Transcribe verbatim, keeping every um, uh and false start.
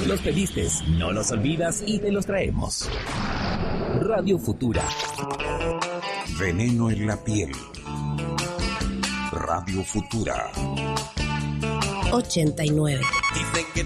Los pediste, no los olvidas y te los traemos. Radio Futura. Veneno en la piel. Radio Futura. ochenta y nueve. Dicen que